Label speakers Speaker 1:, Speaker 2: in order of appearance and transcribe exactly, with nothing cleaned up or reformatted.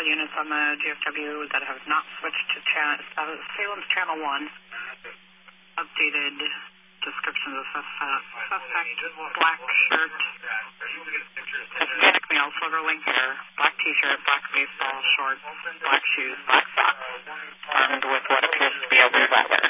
Speaker 1: units on the D F W that have not switched to chan uh, Salem's Channel one. Updated descriptions of suspect, suspect black shirt, Hispanic male, silver link hair, black t-shirt, black baseball shorts, black shoes, black socks, armed with what appears to be a revolver.